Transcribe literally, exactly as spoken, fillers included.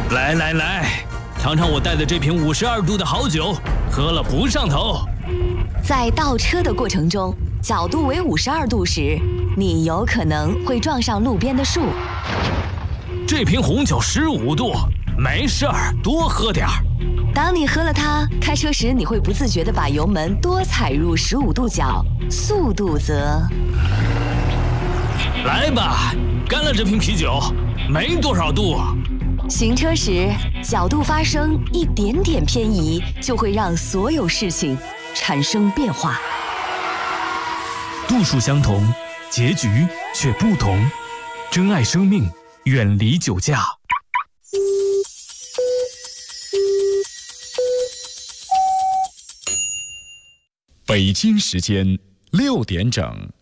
来来来，尝尝我带的这瓶五十二度的好酒，喝了不上头。 在倒车的过程中，角度为五十二度时，你有可能会撞上路边的树。 这瓶红酒十五度，没事儿，多喝点儿。 当你喝了它，开车时你会不自觉地把油门多踩入十五度角，速度则…… 来吧，干了这瓶啤酒，没多少度。 行车时，角度发生一点点偏移，就会让所有事情产生变化。 度数相同，结局却不同。珍爱生命，远离酒驾。 北京时间六点整。